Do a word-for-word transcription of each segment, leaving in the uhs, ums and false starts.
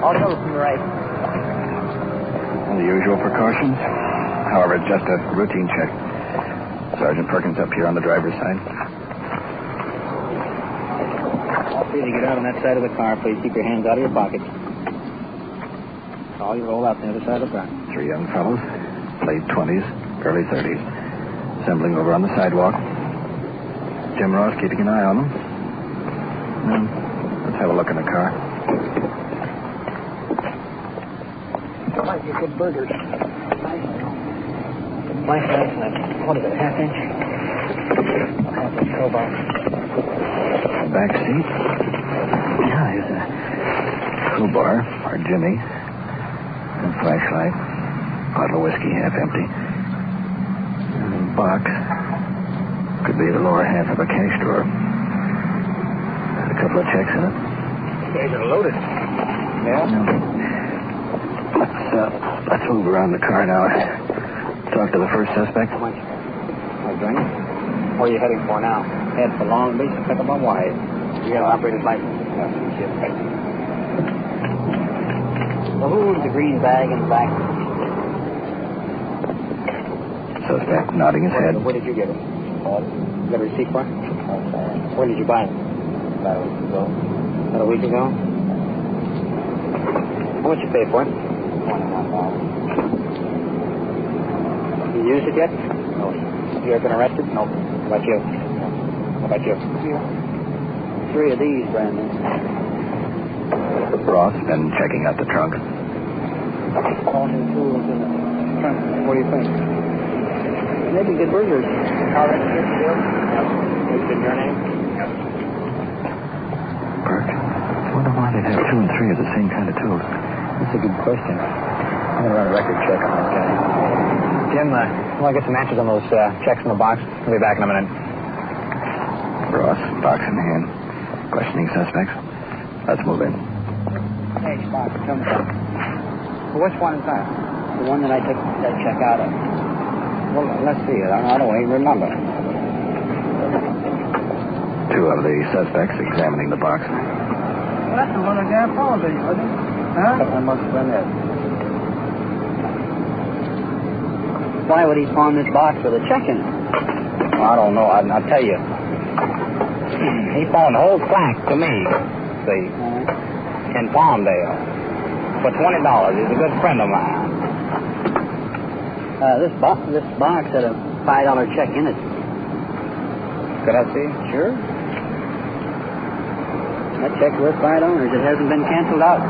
I'll go from the right. The usual precautions. However, it's just a routine check. Sergeant Perkins up here on the driver's side. I'll see you to get out on that side of the car. Please keep your hands out of your pockets. All you roll out the other side of the car. Three young fellows, late twenties, early thirties, assembling over on the sidewalk. Jim Ross keeping an eye on them. Now, let's have a look in the car. Might be good burgers. Nice. Nice, nice, nice. What is it, half inch? Half inch crowbar. Back seat. Yeah, here's a crowbar for Jimmy. And flashlight. Bottle of whiskey, half empty. And a box. Could be the lower half of a cash drawer. A couple of checks in it. These are loaded. Yeah? No. Let's, uh, let's move around the car now. Talk to the first suspect. How much? I'll join you. Where are you heading for now? Head for Long Beach and pick up my wife. You have operator's license? Yes, yes. Well, who's the green bag in the back? Suspect nodding his head. Where did you get it? You got a receipt for it? Where did you buy it? About a week ago. About a week ago? How much you pay for it? twenty-one dollars. You used it yet? No. Have you ever been arrested? No. How about you? No. How about you? Yeah. Three of these, Brandon. Ross been checking out the trunk. All new tools in the trunk. What do you think? Maybe good burgers. Car registered still? Yep. Is it your name? Yep. Burke, I wonder why they'd have two and three of the same kind of tools. That's a good question. I'm going to run a record check on this guy. Jim, uh, well, I get some answers on those uh, checks in the box. I'll be back in a minute. Ross, box in hand. Questioning suspects. Let's move in. Hey, box, come down. Well, which one is that? The one that I took that check out of. Well, let's see it. I don't even remember. Two of the suspects examining the box. Well, that's the one that Gary Paul did, wasn't it? Huh? That must have been it. Why would he pawn this box with a check in it? Well, I don't know. I, I'll tell you. He pawned the whole plaque to me, see, uh-huh. in Palmdale for twenty dollars. He's a good friend of mine. Uh, this, bo- this box had a five dollar check in it. Could I see? Sure. That check's worth five dollars. It hasn't been canceled out.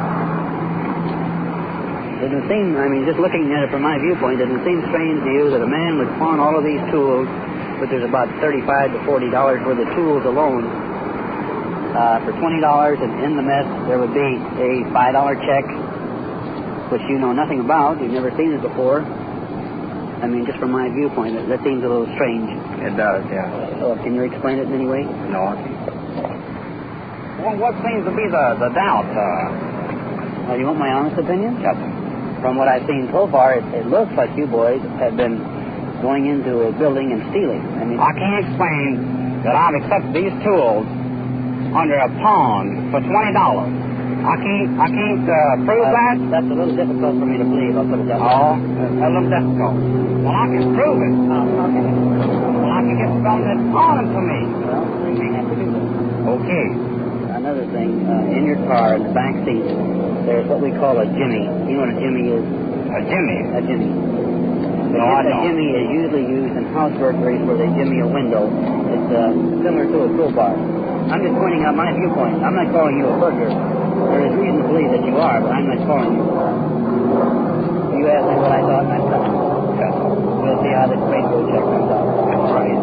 Doesn't seem, I mean, just looking at it from my viewpoint, doesn't seem strange to you that a man would pawn all of these tools, but there's about thirty-five to forty dollars worth of tools alone uh, for twenty dollars, and in the mess there would be a five dollar check, which you know nothing about. You've never seen it before. I mean, just from my viewpoint, that, that seems a little strange. It does, yeah. So, can you explain it in any way? No. Well, what seems to be the, the doubt? Uh, uh, you want my honest opinion? Yes. From what I've seen so far, it, it looks like you boys have been going into a building and stealing. I mean, I can't explain that I've accepted these tools under a pawn for twenty dollars. I can't, I can't uh, prove uh, that. That's a little difficult for me to believe. I'll put it that way. Oh, a little difficult. Well, I can prove it. Oh, okay. Well, I can get someone to pawn them to me. Well, we may have to do that. Okay. Another thing, uh, in your car, in the back seat, there's what we call a jimmy. You know what a jimmy is? A jimmy? A jimmy. No, I a don't. jimmy is usually used in house burglaries where they jimmy a window. It's uh, similar to a crowbar. I'm just pointing out my viewpoint. I'm not calling you a burglar. There is reason to believe that you are, but I'm not calling you. You asked me what I thought, and I said, Yes. we'll see how this rainbow check comes out. All right.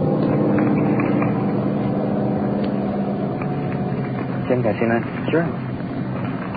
Jim, can I see that? Sure.